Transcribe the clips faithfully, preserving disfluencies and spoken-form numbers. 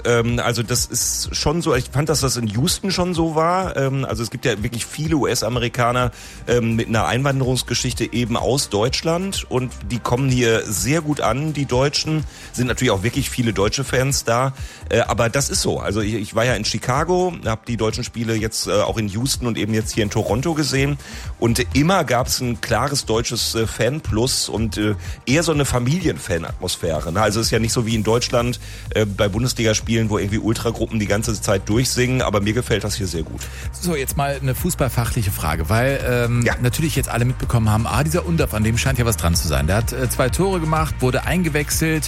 Ähm, also das ist schon so, ich fand, dass das in Houston schon so war. Ähm, also es gibt ja wirklich viele U S-Amerikaner ähm, mit einer Einwanderungsgeschichte eben aus Deutschland und die kommen hier sehr gut an, die Deutschen. Sind natürlich auch wirklich viele deutsche Fans da, äh, aber das ist so. Also ich, ich war ja in Chicago, habe die deutschen Spiele jetzt äh, auch in Houston und eben jetzt hier in Toronto gesehen und immer gab es ein klares deutsches äh, Fanplus und äh, eher so eine Familienfan-Atmosphäre. Ne? Also es ist ja nicht so wie in Deutschland äh, bei Bundesligaspielen, wo irgendwie Ultragruppen die ganze Zeit durchsingen, aber mir gefällt das hier sehr gut. So, jetzt mal eine fußballfachliche Frage, weil ähm, ja. natürlich jetzt alle mitbekommen haben, ah, dieser Undav, an dem scheint ja was dran zu sein. Der hat äh, zwei Tore gemacht, wurde eingewechselt.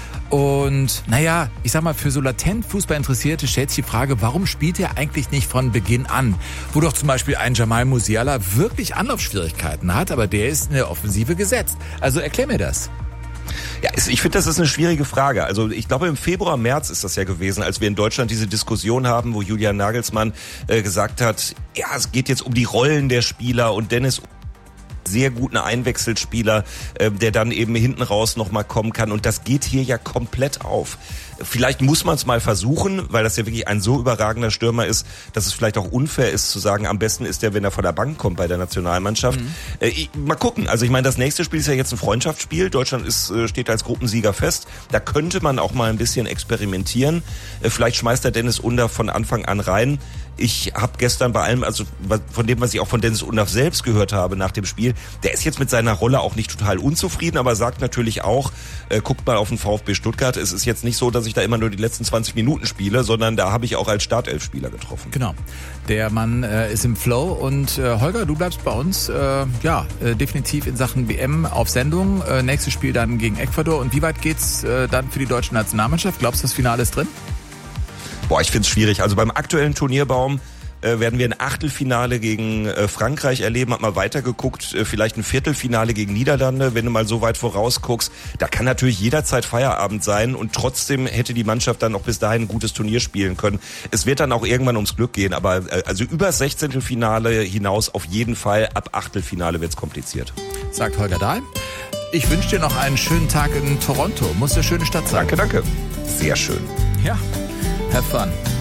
Und naja, ich sag mal, für so latent Fußballinteressierte stellt sich die Frage, warum spielt er eigentlich nicht von Beginn an? Wo doch zum Beispiel ein Jamal Musiala wirklich Anlaufschwierigkeiten hat, aber der ist in der Offensive gesetzt. Also erklär mir das. Ja, ich finde, das ist eine schwierige Frage. Also ich glaube, im Februar, März ist das ja gewesen, als wir in Deutschland diese Diskussion haben, wo Julian Nagelsmann äh, gesagt hat, ja, es geht jetzt um die Rollen der Spieler und Dennis sehr guten Einwechselspieler, äh, der dann eben hinten raus nochmal kommen kann. Und das geht hier ja komplett auf. Vielleicht muss man es mal versuchen, weil das ja wirklich ein so überragender Stürmer ist, dass es vielleicht auch unfair ist zu sagen, am besten ist der, wenn er von der Bank kommt bei der Nationalmannschaft. Mhm. Äh, ich, mal gucken. Also ich meine, das nächste Spiel ist ja jetzt ein Freundschaftsspiel. Deutschland ist, äh, steht als Gruppensieger fest. Da könnte man auch mal ein bisschen experimentieren. Äh, vielleicht schmeißt der Dennis Undav von Anfang an rein. Ich habe gestern bei allem, also von dem, was ich auch von Dennis Undav selbst gehört habe nach dem Spiel, der ist jetzt mit seiner Rolle auch nicht total unzufrieden, aber sagt natürlich auch, äh, guckt mal auf den VfB Stuttgart, es ist jetzt nicht so, dass ich da immer nur die letzten zwanzig Minuten spiele, sondern da habe ich auch als Startelfspieler getroffen. Genau, der Mann äh, ist im Flow und äh, Holger, du bleibst bei uns, äh, ja, äh, definitiv in Sachen W M auf Sendung, äh, nächstes Spiel dann gegen Ecuador und wie weit geht's äh, dann für die deutsche Nationalmannschaft? Glaubst du, das Finale ist drin? Boah, ich find's schwierig. Also beim aktuellen Turnierbaum äh, werden wir ein Achtelfinale gegen äh, Frankreich erleben. Hab mal weitergeguckt, äh, vielleicht ein Viertelfinale gegen Niederlande, wenn du mal so weit vorausguckst. Da kann natürlich jederzeit Feierabend sein und trotzdem hätte die Mannschaft dann auch bis dahin ein gutes Turnier spielen können. Es wird dann auch irgendwann ums Glück gehen, aber äh, also über Sechzehntelfinale hinaus auf jeden Fall. Ab Achtelfinale wird's kompliziert. Sagt Holger Dahl. Ich wünsche dir noch einen schönen Tag in Toronto. Muss eine schöne Stadt sein. Danke, danke. Sehr schön. Ja. Have fun.